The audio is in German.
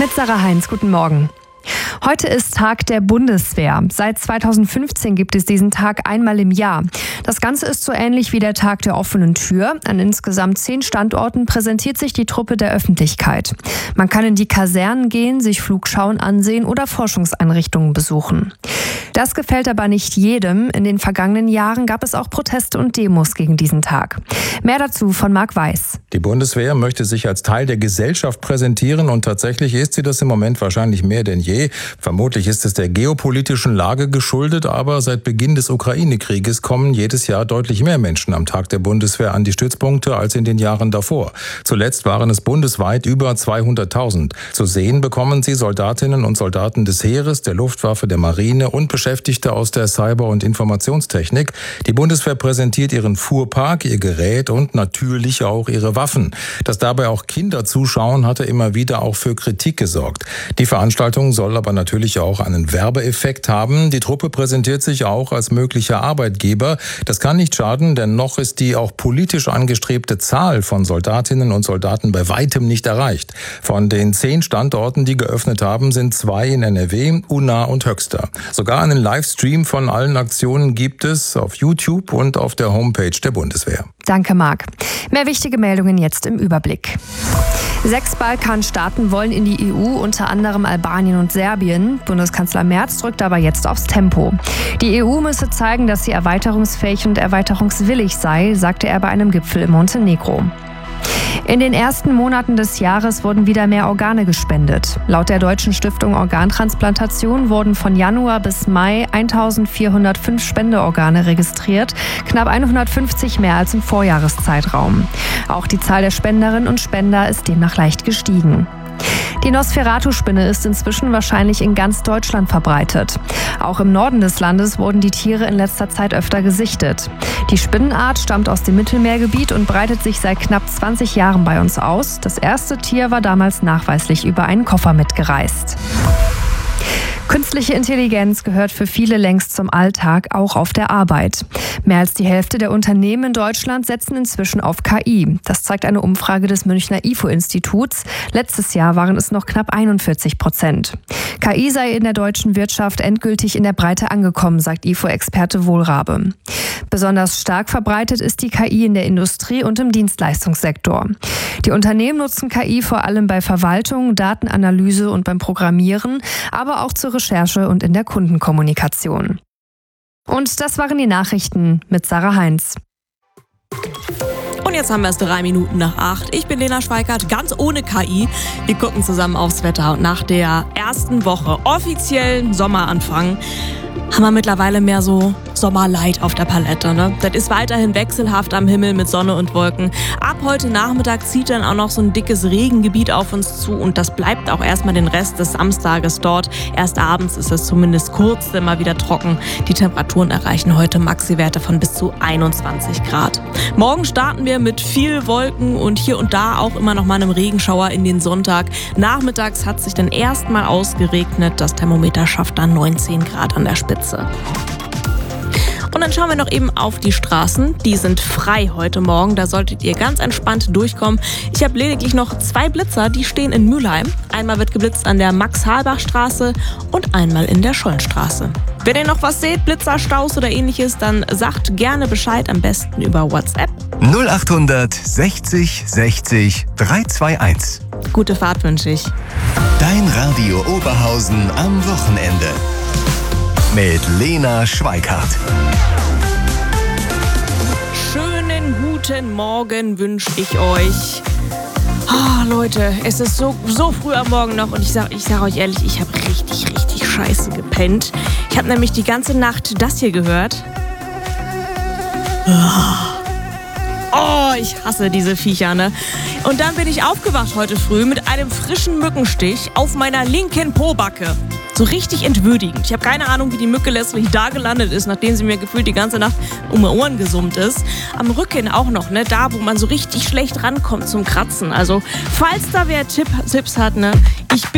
Mit Sarah Heinz, guten Morgen. Heute ist Tag der Bundeswehr. Seit 2015 gibt es diesen Tag einmal im Jahr. Das Ganze ist so ähnlich wie der Tag der offenen Tür. An insgesamt 10 Standorten präsentiert sich die Truppe der Öffentlichkeit. Man kann in die Kasernen gehen, sich Flugschauen ansehen oder Forschungseinrichtungen besuchen. Das gefällt aber nicht jedem. In den vergangenen Jahren gab es auch Proteste und Demos gegen diesen Tag. Mehr dazu von Marc Weiß. Die Bundeswehr möchte sich als Teil der Gesellschaft präsentieren und tatsächlich ist sie das im Moment wahrscheinlich mehr denn je. Vermutlich ist es der geopolitischen Lage geschuldet, aber seit Beginn des Ukraine-Krieges kommen jedes Jahr deutlich mehr Menschen am Tag der Bundeswehr an die Stützpunkte als in den Jahren davor. Zuletzt waren es bundesweit über 200.000. Zu sehen bekommen sie Soldatinnen und Soldaten des Heeres, der Luftwaffe, der Marine und Beschäftigte aus der Cyber- und Informationstechnik. Die Bundeswehr präsentiert ihren Fuhrpark, ihr Gerät und natürlich auch ihre Waffen. Dass dabei auch Kinder zuschauen, hatte immer wieder auch für Kritik gesorgt. Die Veranstaltung soll aber natürlich auch einen Werbeeffekt haben. Die Truppe präsentiert sich auch als möglicher Arbeitgeber. Das kann nicht schaden, denn noch ist die auch politisch angestrebte Zahl von Soldatinnen und Soldaten bei weitem nicht erreicht. Von den 10 Standorten, die geöffnet haben, sind 2 in NRW, Unna und Höxter. Sogar einen Livestream von allen Aktionen gibt es auf YouTube und auf der Homepage der Bundeswehr. Danke, Marc. Mehr wichtige Meldungen jetzt im Überblick. 6 Balkanstaaten wollen in die EU, unter anderem Albanien und Serbien. Bundeskanzler Merz drückt aber jetzt aufs Tempo. Die EU müsse zeigen, dass sie erweiterungsfähig und erweiterungswillig sei, sagte er bei einem Gipfel in Montenegro. In den ersten Monaten des Jahres wurden wieder mehr Organe gespendet. Laut der Deutschen Stiftung Organtransplantation wurden von Januar bis Mai 1.405 Spendeorgane registriert, knapp 150 mehr als im Vorjahreszeitraum. Auch die Zahl der Spenderinnen und Spender ist demnach leicht gestiegen. Die Nosferatu-Spinne ist inzwischen wahrscheinlich in ganz Deutschland verbreitet. Auch im Norden des Landes wurden die Tiere in letzter Zeit öfter gesichtet. Die Spinnenart stammt aus dem Mittelmeergebiet und breitet sich seit knapp 20 Jahren bei uns aus. Das erste Tier war damals nachweislich über einen Koffer mitgereist. Künstliche Intelligenz gehört für viele längst zum Alltag, auch auf der Arbeit. Mehr als die Hälfte der Unternehmen in Deutschland setzen inzwischen auf KI. Das zeigt eine Umfrage des Münchner IFO-Instituts. Letztes Jahr waren es noch knapp 41%. KI sei in der deutschen Wirtschaft endgültig in der Breite angekommen, sagt IFO-Experte Wohlrabe. Besonders stark verbreitet ist die KI in der Industrie und im Dienstleistungssektor. Die Unternehmen nutzen KI vor allem bei Verwaltung, Datenanalyse und beim Programmieren, aber auch zur Recherche und in der Kundenkommunikation. Und das waren die Nachrichten mit Sarah Heinz. Und jetzt haben wir es 3 Minuten nach 8. Ich bin Lena Schweikart, ganz ohne KI. Wir gucken zusammen aufs Wetter und nach der ersten Woche offiziellen Sommeranfang haben wir mittlerweile mehr so Sommerlight auf der Palette. Ne? Das ist weiterhin wechselhaft am Himmel mit Sonne und Wolken. Ab heute Nachmittag zieht dann auch noch so ein dickes Regengebiet auf uns zu und das bleibt auch erstmal den Rest des Samstages dort. Erst abends ist es zumindest kurz immer wieder trocken. Die Temperaturen erreichen heute Maxi-Werte von bis zu 21 Grad. Morgen starten wir mit viel Wolken und hier und da auch immer noch mal einem Regenschauer in den Sonntag. Nachmittags hat sich dann erstmal ausgeregnet. Das Thermometer schafft dann 19 Grad an der Spitze. Und dann schauen wir noch eben auf die Straßen. Die sind frei heute Morgen. Da solltet ihr ganz entspannt durchkommen. Ich habe lediglich noch 2 Blitzer, die stehen in Mülheim. Einmal wird geblitzt an der Max-Halbach-Straße und einmal in der Schollenstraße. Wenn ihr noch was seht, Blitzer, Staus oder ähnliches, dann sagt gerne Bescheid, am besten über WhatsApp. 0800 60 60 321. Gute Fahrt wünsche ich. Dein Radio Oberhausen am Wochenende. Mit Lena Schweikart. Schönen guten Morgen wünsche ich euch. Oh, Leute, es ist so früh am Morgen noch und ich sag euch ehrlich, ich habe richtig scheiße gepennt. Ich habe nämlich die ganze Nacht das hier gehört. Oh, ich hasse diese Viecher, ne? Und dann bin ich aufgewacht heute früh mit einem frischen Mückenstich auf meiner linken Pobacke. So richtig entwürdigend. Ich habe keine Ahnung, wie die Mücke letztlich da gelandet ist, nachdem sie mir gefühlt die ganze Nacht um die Ohren gesummt ist. Am Rücken auch noch, ne? Da, wo man so richtig schlecht rankommt zum Kratzen. Also, falls da wer Tipps hat, ne? Ich bin